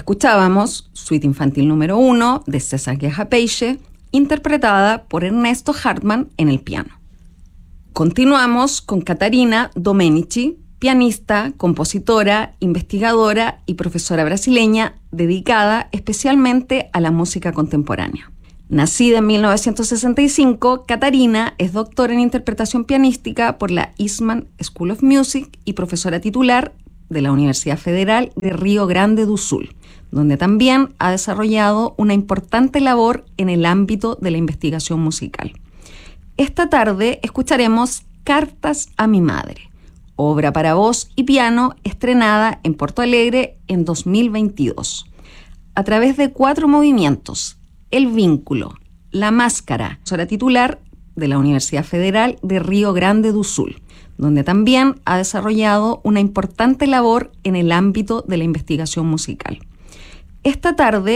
Escuchábamos Suite Infantil número 1 de César Guerra-Peixe, interpretada por Ernesto Hartmann en el piano. Continuamos con Catarina Domenici, pianista, compositora, investigadora y profesora brasileña dedicada especialmente a la música contemporánea. Nacida en 1965, Catarina es doctora en interpretación pianística por la Eastman School of Music y profesora titular de la Universidad Federal de Río Grande do Sul, donde también ha desarrollado una importante labor en el ámbito de la investigación musical. Esta tarde escucharemos Cartas a mi madre, obra para voz y piano estrenada en Porto Alegre en 2022. A través de 4 movimientos: El vínculo, La máscara, profesora titular de la Universidad Federal de Río Grande do Sul, donde también ha desarrollado una importante labor en el ámbito de la investigación musical. Esta tarde